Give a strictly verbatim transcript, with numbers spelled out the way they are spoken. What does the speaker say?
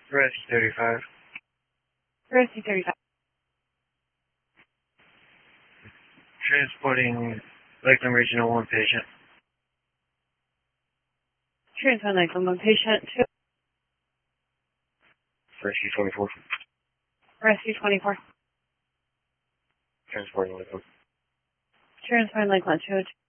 Rescue thirty-five. Rescue thirty-five. Transporting Lakeland Regional one patient. Transport Lakeland one patient to Rescue twenty-four. Rescue twenty-four. Transporting Lakeland. Transport Lakeland to